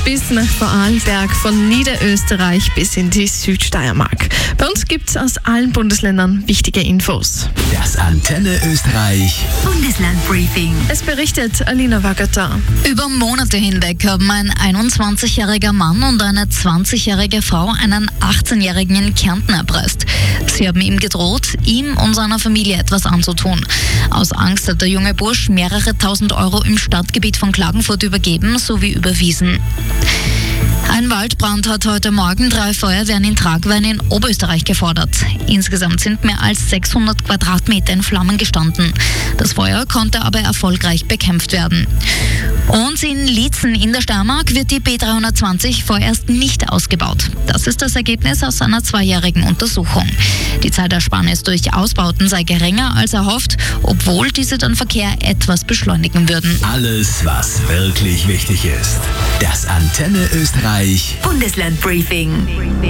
bis nach Vorarlberg, von Niederösterreich bis in die Südsteiermark. Bei uns gibt es aus allen Bundesländern wichtige Infos. Das Antenne Österreich Bundeslandbriefing. Es berichtet Alina Wagata. Über Monate hinweg haben ein 21-jähriger Mann und eine 20-jährige Frau einen 18-jährigen in Kärnten erpresst. Sie haben ihm gedroht, ihm und seiner Familie etwas anzutun. Aus Angst hat der junge Bursch mehrere tausend Euro im Stadtgebiet von Klagenfurt übergeben sowie überwiesen. Ein Waldbrand hat heute Morgen 3 Feuerwehren in Tragwein in Oberösterreich gefordert. Insgesamt sind mehr als 600 Quadratmeter in Flammen gestanden. Das Feuer konnte aber erfolgreich bekämpft werden. Und in Liezen in der Steiermark wird die B320 vorerst nicht ausgebaut. Das ist das Ergebnis aus einer 2-jährigen Untersuchung. Die Zeitersparnis durch Ausbauten sei geringer als erhofft, obwohl diese den Verkehr etwas beschleunigen würden. Alles, was wirklich wichtig ist. Das Antenne Österreich Bundeslandbriefing.